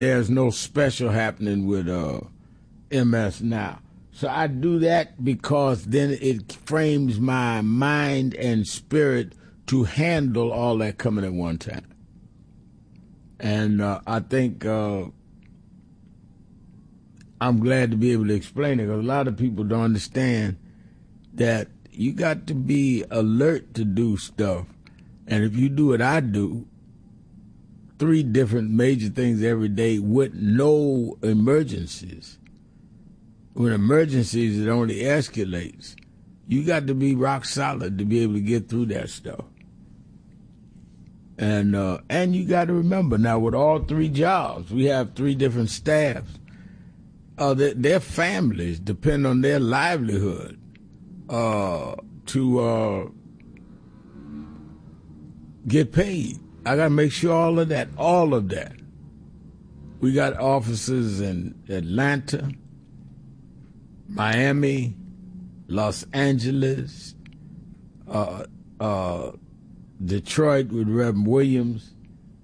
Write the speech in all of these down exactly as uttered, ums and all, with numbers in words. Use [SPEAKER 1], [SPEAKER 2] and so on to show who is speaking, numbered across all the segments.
[SPEAKER 1] there's no special happening with uh, M S now. So I do that because then it frames my mind and spirit to handle all that coming at one time. And uh, I think uh, I'm glad to be able to explain it, because a lot of people don't understand that you got to be alert to do stuff. And if you do what I do, three different major things every day with no emergencies. With emergencies, it only escalates. You got to be rock solid to be able to get through that stuff. And uh, and you got to remember, now with all three jobs, we have three different staffs. Uh, their, their families depend on their livelihood uh, to uh, get paid. I got to make sure all of that, all of that. We got offices in Atlanta, Miami, Los Angeles, uh, uh, Detroit with Reverend Williams,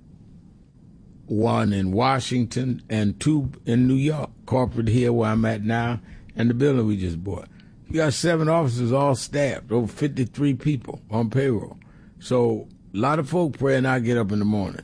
[SPEAKER 1] one in Washington, and two in New York, corporate here where I'm at now, and the building we just bought. You got seven offices all staffed, over fifty-three people on payroll. So a lot of folk pray and I get up in the morning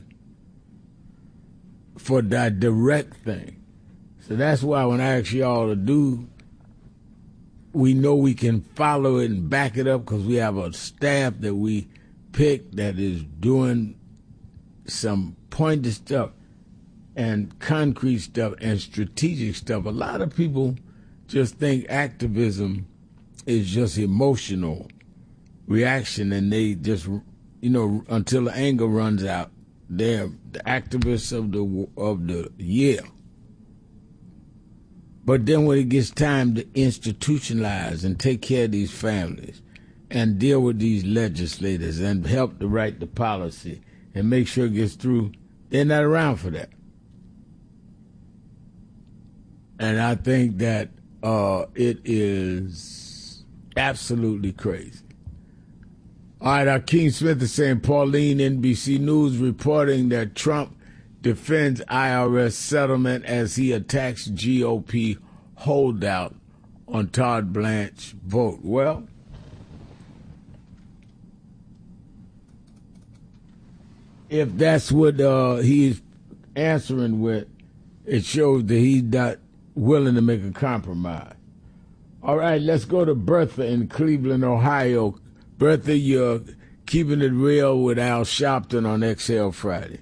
[SPEAKER 1] for that direct thing. So that's why when I ask y'all to do, we know we can follow it and back it up, because we have a staff that we pick that is doing some pointed stuff and concrete stuff and strategic stuff. A lot of people just think activism is just emotional reaction, and they just, you know, until the anger runs out, they're the activists of the of the year. But then when it gets time to institutionalize and take care of these families and deal with these legislators and help to write the policy and make sure it gets through, they're not around for that. And I think that uh, it is absolutely crazy. All right, Akeem Smith is saying, Pauline, N B C News, reporting that Trump defends I R S settlement as he attacks G O P holdout on Todd Blanche vote. Well, if that's what uh, he's answering with, it shows that he's not willing to make a compromise. All right, let's go to Bertha in Cleveland, Ohio. Bertha, you're keeping it real with Al Sharpton on Exhale Friday.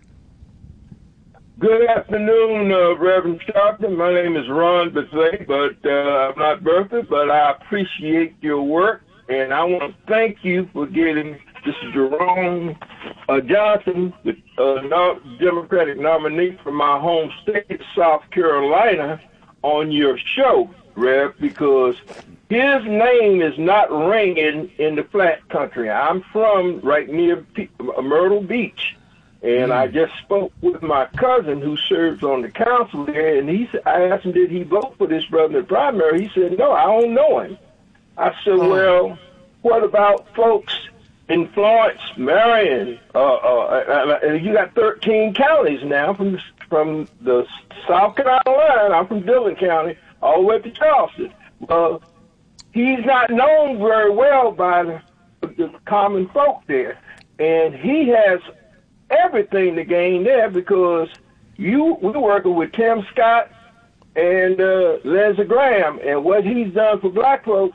[SPEAKER 2] Good afternoon, uh, Reverend Sharpton. My name is Ron Bethay, but uh, I'm not Bertha, but I appreciate your work, and I want to thank you for getting this is Jerome uh, Johnson, the uh, no- Democratic nominee from my home state, South Carolina, on your show, Rev, because his name is not ringing in the flat country. I'm from right near P- Myrtle Beach, and mm. I just spoke with my cousin who serves on the council there, and he said, I asked him, did he vote for this brother in the primary? He said, no, I don't know him. I said, oh. well, what about folks in Florence, Marion? Uh, uh, uh, you got thirteen counties now from the, from the South Carolina line. I'm from Dillon County, all the way to Charleston. Uh, he's not known very well by the, the common folk there, and he has everything to gain there because you we're working with Tim Scott and uh, Lindsey Graham, and what he's done for black folks.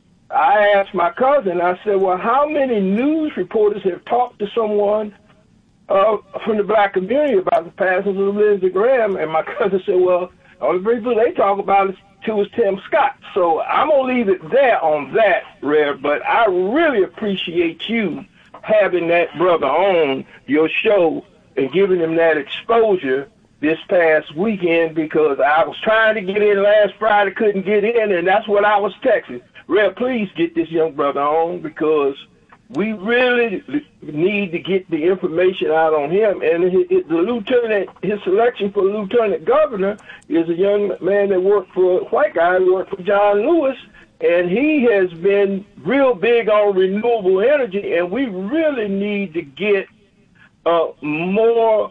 [SPEAKER 2] I asked my cousin, I said, well, how many news reporters have talked to someone uh, from the black community about the passing of Lindsey Graham? And my cousin said, well, the only people they talk about is, too, is Tim Scott. So I'm going to leave it there on that, Rev, but I really appreciate you having that brother on your show and giving him that exposure this past weekend, because I was trying to get in last Friday, couldn't get in, and that's what I was texting. Rev, please get this young brother on, because we really need to get the information out on him. And his, the lieutenant, his selection for lieutenant governor is a young man that worked for a white guy who worked for John Lewis, and he has been real big on renewable energy. And we really need to get uh, more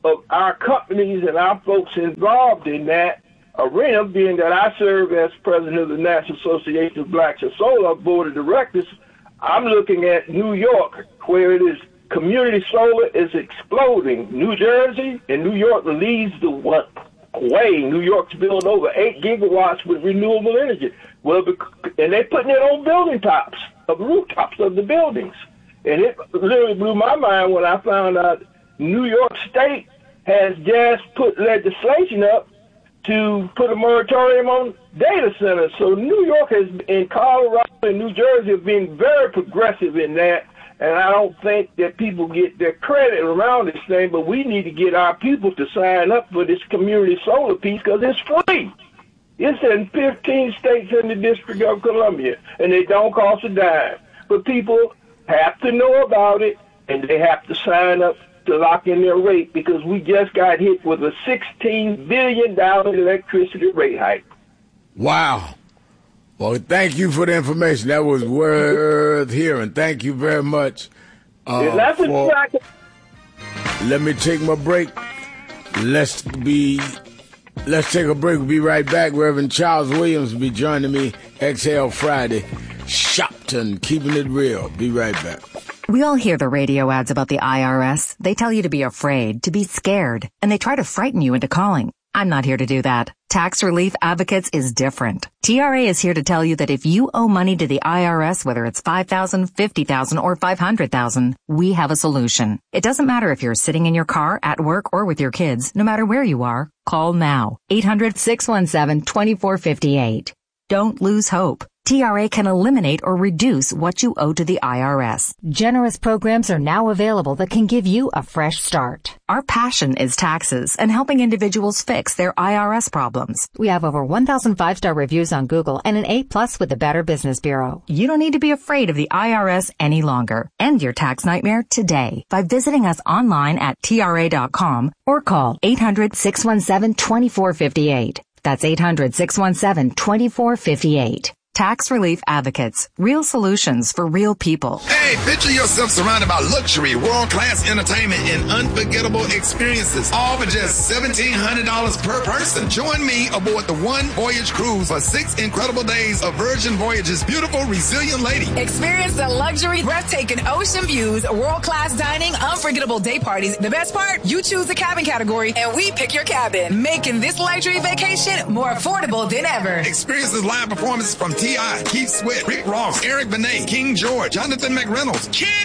[SPEAKER 2] of our companies and our folks involved in that arena, being that I serve as president of the National Association of Blacks in Solar Board of Directors, I'm looking at New York, where it is community solar is exploding. New Jersey and New York leads the what way. New York's building over eight gigawatts with renewable energy. Well, and they're putting it on building tops, of rooftops of the buildings. And it literally blew my mind when I found out New York State has just put legislation up to put a moratorium on data centers. So New York has, in Colorado and New Jersey, have been very progressive in that. And I don't think that people get their credit around this thing, but we need to get our people to sign up for this community solar piece because it's free. It's in fifteen states in the District of Columbia, and it don't cost a dime. But people have to know about it, and they have to sign up to lock in their rate because we just got hit with a sixteen billion dollars electricity rate hike.
[SPEAKER 1] Wow. Well, thank you for the information. That was worth hearing. Thank you very much. Uh,
[SPEAKER 2] that's
[SPEAKER 1] for,
[SPEAKER 2] exactly.
[SPEAKER 1] Let me take my break. Let's be. Let's take a break. We'll be right back. Reverend Charles Williams will be joining me. Exhale Friday. Shopton, keeping it real. Be right back.
[SPEAKER 3] We all hear the radio ads about the I R S. They tell you to be afraid, to be scared, and they try to frighten you into calling. I'm not here to do that. Tax Relief Advocates is different. T R A is here to tell you that if you owe money to the I R S, whether it's five thousand dollars, fifty thousand dollars, or five hundred thousand dollars, we have a solution. It doesn't matter if you're sitting in your car, at work, or with your kids. No matter where you are, call now. eight hundred, six one seven, two four five eight. Don't lose hope. T R A can eliminate or reduce what you owe to the I R S.
[SPEAKER 4] Generous programs are now available that can give you a fresh start.
[SPEAKER 3] Our passion is taxes and helping individuals fix their I R S problems.
[SPEAKER 4] We have over one thousand five-star reviews on Google and an A plus with the Better Business Bureau.
[SPEAKER 3] You don't need to be afraid of the I R S any longer. End your tax nightmare today by visiting us online at T R A dot com or call eight hundred, six one seven, two four five eight. That's eight hundred, six one seven, two four five eight. Tax Relief Advocates. Real solutions for real people.
[SPEAKER 5] Hey, picture yourself surrounded by luxury, world-class entertainment, and unforgettable experiences, all for just seventeen hundred dollars per person. Join me aboard the One Voyage Cruise for six incredible days of Virgin Voyage's beautiful, resilient lady.
[SPEAKER 6] Experience the luxury, breathtaking ocean views, world-class dining, unforgettable day parties. The best part? You choose the cabin category, and we pick your cabin, making this luxury vacation more affordable than ever.
[SPEAKER 5] Experience this live performances from T I, Keith Sweat, Rick Ross, Eric Benet, King George, Jonathan McReynolds, Kid